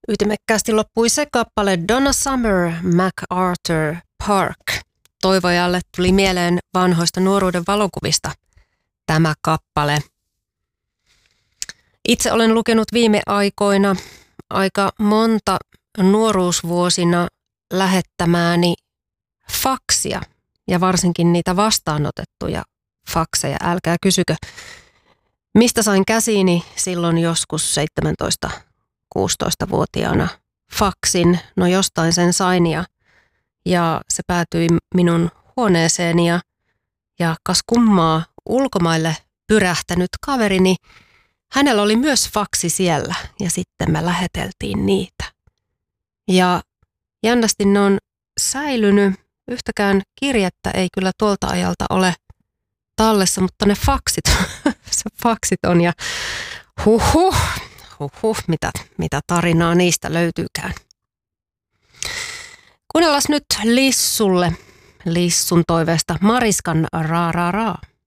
Ytimekkäästi loppui se kappale Donna Summer, MacArthur Park. Toivojalle tuli mieleen vanhoista nuoruuden valokuvista tämä kappale. Itse olen lukenut viime aikoina aika monta nuoruusvuosina lähettämääni faksia ja varsinkin niitä vastaanotettuja fakseja. Älkää kysykö, mistä sain käsiini silloin joskus 17-16-vuotiaana faksin. No jostain sen sain ja se päätyi minun huoneeseeni ja kas kummaa, ulkomaille pyrähtänyt kaverini, hänellä oli myös faksi siellä ja sitten me läheteltiin niitä. Ja jännästi ne on säilynyt, yhtäkään kirjettä ei kyllä tuolta ajalta ole tallessa, mutta ne faksit on ja mitä tarinaa niistä löytyykään. Kuunnellaan nyt Lissun toiveesta Mariskan Raa Raa Raa.